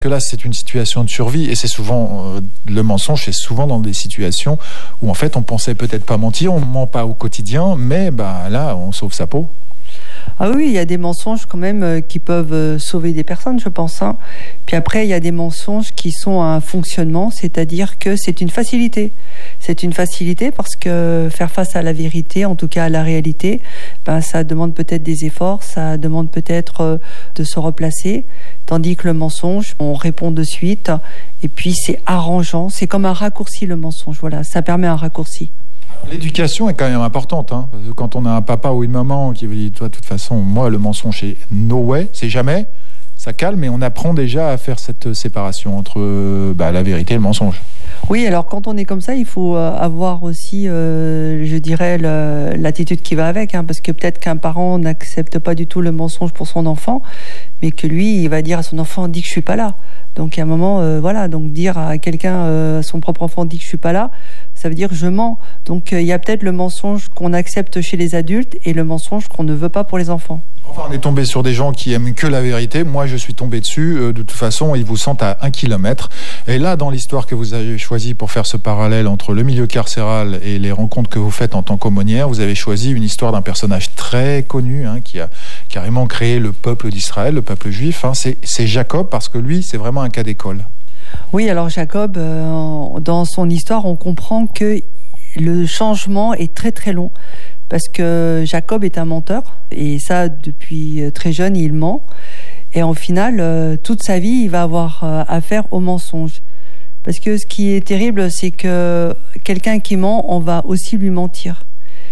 Que là, c'est une situation de survie et c'est souvent le mensonge, c'est souvent dans des situations où en fait on pensait peut-être pas mentir, on ment pas au quotidien, mais là on sauve sa peau. Ah oui, il y a des mensonges quand même qui peuvent sauver des personnes, je pense. Puis après, il y a des mensonges qui sont un fonctionnement, c'est-à-dire que c'est une facilité. C'est une facilité parce que faire face à la vérité, en tout cas à la réalité, ça demande peut-être des efforts, ça demande peut-être de se replacer. Tandis que le mensonge, on répond de suite et puis c'est arrangeant. C'est comme un raccourci, le mensonge. Voilà, ça permet un raccourci. L'éducation est quand même importante, parce que quand on a un papa ou une maman qui vous dit, toi, de toute façon, moi, le mensonge, c'est no way, c'est jamais, ça calme, et on apprend déjà à faire cette séparation entre la vérité et le mensonge. Oui, alors quand on est comme ça, il faut avoir aussi, je dirais, l'attitude qui va avec, parce que peut-être qu'un parent n'accepte pas du tout le mensonge pour son enfant, mais que lui, il va dire à son enfant, dis que je suis pas là. Donc à un moment, donc dire à quelqu'un, à son propre enfant, dis que je suis pas là, ça veut dire je mens. Donc il y a peut-être le mensonge qu'on accepte chez les adultes et le mensonge qu'on ne veut pas pour les enfants. Enfin, on est tombé sur des gens qui aiment que la vérité. Moi, je suis tombé dessus. De toute façon, ils vous sentent à 1 kilomètre. Et là, dans l'histoire que vous avez choisie pour faire ce parallèle entre le milieu carcéral et les rencontres que vous faites en tant qu'aumônière, vous avez choisi une histoire d'un personnage très connu, qui a carrément créé le peuple d'Israël, le peuple juif. C'est Jacob, parce que lui, c'est vraiment un cas d'école. Oui, alors Jacob, dans son histoire, on comprend que le changement est très très long. Parce que Jacob est un menteur, et ça, depuis très jeune, il ment. Et en final, toute sa vie, il va avoir affaire au mensonge. Parce que ce qui est terrible, c'est que quelqu'un qui ment, on va aussi lui mentir.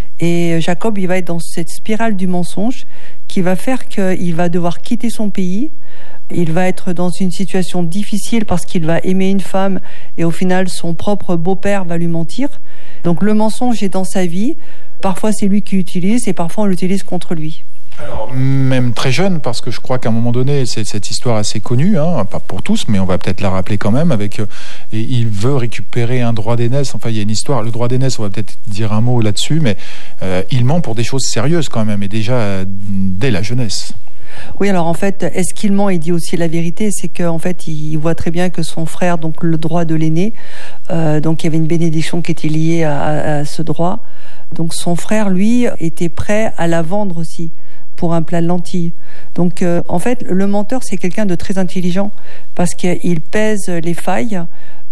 Et Jacob, il va être dans cette spirale du mensonge qui va faire qu'il va devoir quitter son pays. Il va être dans une situation difficile parce qu'il va aimer une femme et au final, son propre beau-père va lui mentir. Donc le mensonge est dans sa vie. Parfois, c'est lui qui l'utilise et parfois, on l'utilise contre lui. Alors, même très jeune, parce que je crois qu'à un moment donné, c'est cette histoire assez connue, pas pour tous, mais on va peut-être la rappeler quand même, et il veut récupérer un droit d'aînesse. Enfin, il y a une histoire, le droit d'aînesse, on va peut-être dire un mot là-dessus, mais il ment pour des choses sérieuses quand même, et déjà dès la jeunesse. Oui, alors en fait, est-ce qu'il ment? Il dit aussi la vérité, c'est qu'en fait, il voit très bien que son frère, donc le droit de l'aîné, donc il y avait une bénédiction qui était liée à ce droit. Donc son frère, lui, était prêt à la vendre aussi pour un plat de lentilles. Donc en fait, le menteur, c'est quelqu'un de très intelligent parce qu'il pèse les failles,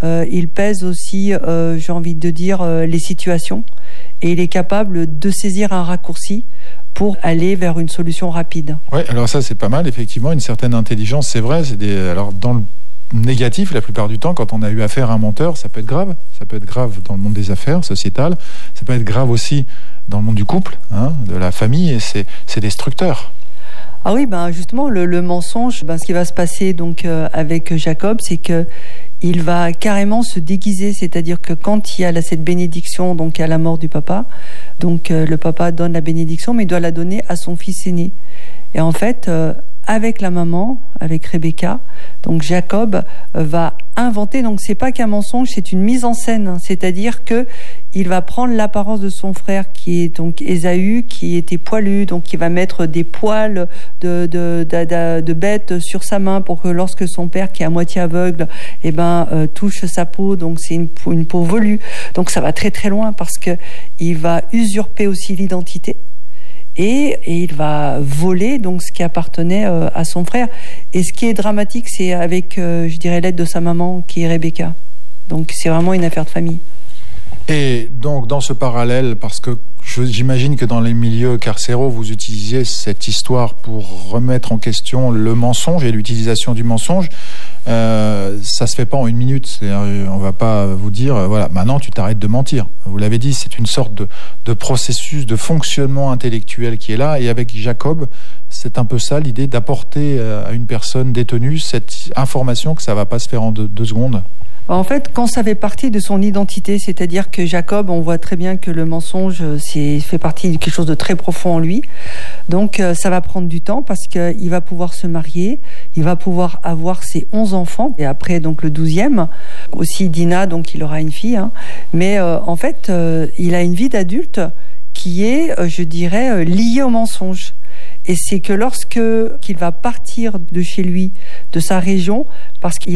il pèse aussi, j'ai envie de dire, les situations et il est capable de saisir un raccourci pour aller vers une solution rapide. Oui, alors ça c'est pas mal, effectivement, une certaine intelligence, c'est vrai. Alors dans le négatif, la plupart du temps, quand on a eu affaire à un menteur, ça peut être grave. Ça peut être grave dans le monde des affaires, sociétal. Ça peut être grave aussi dans le monde du couple, de la famille, et c'est destructeur. Ah oui, justement, le mensonge, ce qui va se passer donc avec Jacob, c'est que il va carrément se déguiser, c'est-à-dire que quand il y a cette bénédiction, donc à la mort du papa, donc le papa donne la bénédiction, mais il doit la donner à son fils aîné. Et en fait, avec la maman, avec Rebecca, donc Jacob va inventer, donc c'est pas qu'un mensonge, c'est une mise en scène, c'est-à-dire que il va prendre l'apparence de son frère qui est donc Ésaü, qui était poilu, donc il va mettre des poils de bête sur sa main pour que lorsque son père qui est à moitié aveugle, touche sa peau, donc c'est une peau velue, donc ça va très très loin parce que il va usurper aussi l'identité. Et il va voler donc ce qui appartenait à son frère. Et ce qui est dramatique, c'est avec, je dirais, l'aide de sa maman, qui est Rebecca. Donc c'est vraiment une affaire de famille. Et donc dans ce parallèle, parce que j'imagine que dans les milieux carcéraux, vous utilisiez cette histoire pour remettre en question le mensonge et l'utilisation du mensonge. Ça se fait pas en 1 minute. C'est-à-dire, on va pas vous dire, voilà, maintenant tu t'arrêtes de mentir. Vous l'avez dit, c'est une sorte de processus de fonctionnement intellectuel qui est là. Et avec Jacob, c'est un peu ça l'idée d'apporter à une personne détenue cette information que ça va pas se faire en 2 secondes. En fait, quand ça fait partie de son identité, c'est-à-dire que Jacob, on voit très bien que le mensonge fait partie de quelque chose de très profond en lui. Donc ça va prendre du temps parce qu'il va pouvoir se marier, il va pouvoir avoir ses 11 enfants, et après donc le 12e, aussi Dina, donc il aura une fille. Mais en fait, il a une vie d'adulte qui est, je dirais, liée au mensonge. Et c'est que lorsque qu'il va partir de chez lui, de sa région, parce qu'il